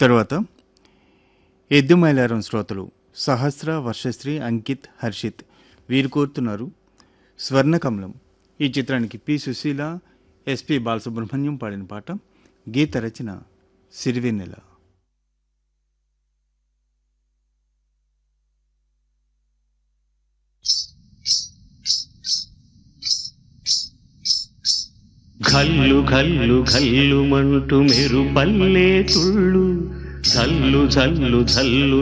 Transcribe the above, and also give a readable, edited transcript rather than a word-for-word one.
తర్వాత ఎద్దుమైలారం శ్రోతలు సహస్ర, వర్షశ్రీ, అంకిత్, హర్షిత్ వీరు కోరుతున్నారు స్వర్ణకమలం ఈ చిత్రానికి పి సుశీల, ఎస్పి బాలసుబ్రహ్మణ్యం పాడిన పాట. గీత రచన సిరివెన్నెల. ఘల్లు ఘల్లు ఘల్లు మంటూ మెరుపల్లే తుళ్ళు, జల్లు జల్లు జల్లు